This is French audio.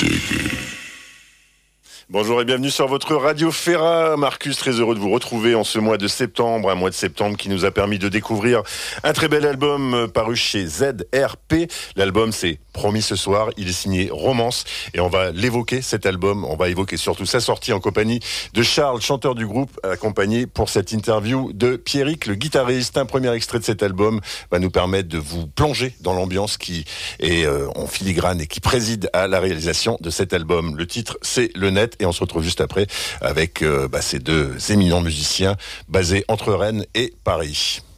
Bonjour et bienvenue sur votre Radio Ferra. Marcus, très heureux de vous retrouver en ce mois de septembre, un mois de septembre qui nous a permis de découvrir un très bel album paru chez ZRP. L'album c'est Promis ce soir, il est signé Romance et on va l'évoquer cet album, on va évoquer surtout sa sortie en compagnie de Charles, chanteur du groupe, accompagné pour cette interview de Pierrick, le guitariste. Un premier extrait de cet album va nous permettre de vous plonger dans l'ambiance qui est en filigrane et qui préside à la réalisation de cet album. Le titre c'est Le Net. Et on se retrouve juste après avec ces deux éminents musiciens basés entre Rennes et Paris.